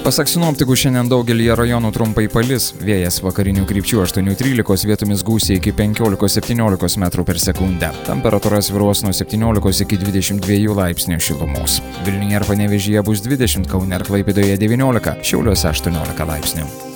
Pasak sinoptikų, šiandien daugelyje rajonų trumpai palis, vėjas vakarinių krypčių 8–13, vietomis gūsiai iki 15–17 metrų per sekundę. Temperatūra svyruos nuo 17 iki 22 laipsnių šilumos. Vilniuje ir Panevėžyje bus 20, Kaune ir Klaipėdoje 19, Šiauliuose 18 laipsnių.